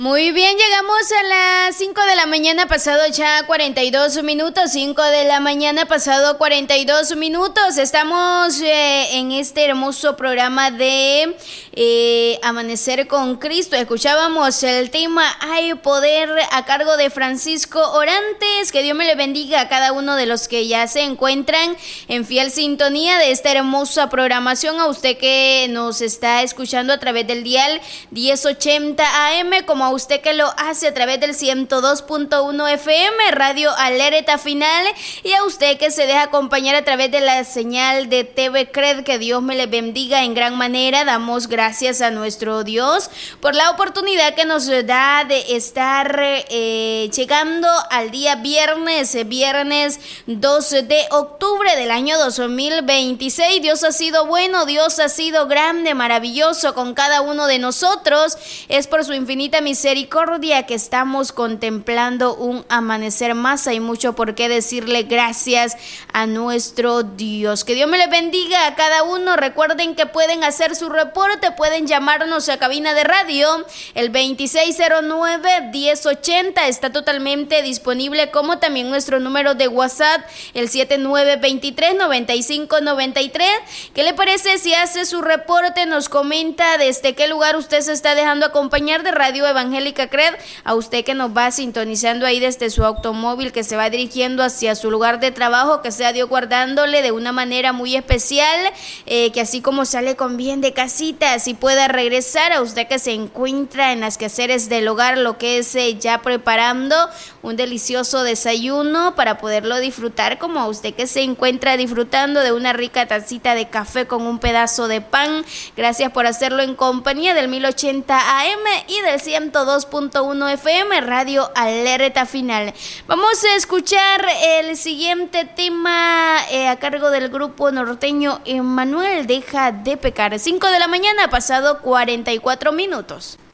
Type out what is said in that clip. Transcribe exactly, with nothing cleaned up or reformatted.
Muy bien, llegamos a las cinco de la mañana, pasado ya cuarenta y dos minutos, cinco de la mañana, pasado cuarenta y dos minutos. Estamos eh, en este hermoso programa de eh, Amanecer con Cristo. Escuchábamos el tema Hay Poder a cargo de Francisco Orantes. Que Dios me le bendiga a cada uno de los que ya se encuentran en fiel sintonía de esta hermosa programación. A usted que nos está escuchando a través del dial diez ochenta A M, como a usted que lo hace a través del ciento dos punto uno F M, Radio Alerta Final, y a usted que se deja acompañar a través de la señal de T V Cred. Que Dios me le bendiga en gran manera. Damos gracias a nuestro Dios por la oportunidad que nos da de estar eh, llegando al día viernes, viernes dos de octubre del año dos mil veintiséis. Dios ha sido bueno, Dios ha sido grande, maravilloso con cada uno de nosotros. Es por su infinita misericordia que estamos contemplando un amanecer más. Hay mucho por qué decirle gracias a nuestro Dios. Que Dios me les bendiga a cada uno. Recuerden que pueden hacer su reporte, pueden llamarnos a cabina de radio. El veintiséis cero nueve, diez ochenta está totalmente disponible, como también nuestro número de WhatsApp, el siete nueve dos tres, nueve cinco nueve tres. ¿Qué le parece si hace su reporte? Nos comenta desde qué lugar usted se está dejando acompañar de Radio Evangélica Cred. A usted que nos va sintonizando ahí desde su automóvil, que se va dirigiendo hacia su lugar de trabajo, que sea Dios guardándole de una manera muy especial, eh, que así como sale con bien de casita, así pueda regresar. A usted que se encuentra en las quehaceres del hogar, lo que es eh, ya preparando un delicioso desayuno para poderlo disfrutar, como a usted que se encuentra disfrutando de una rica tacita de café con un pedazo de pan. Gracias por hacerlo en compañía del mil ochenta A M y del ciento dos punto uno F M, Radio Alerta Final. Vamos a escuchar el siguiente tema eh, a cargo del grupo norteño Emmanuel, Deja de Pecar. cinco de la mañana, pasado cuarenta y cuatro minutos.